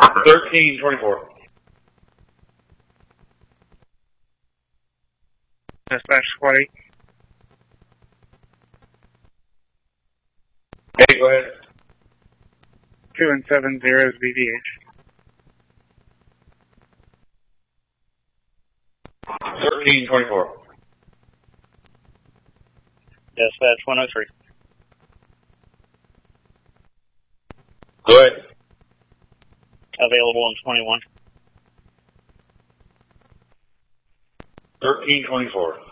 1324. Dispatch Squad 8. Hey, go ahead. 270 is BVH. 1324. Dispatch 103. Go ahead. Available on 21. 1324.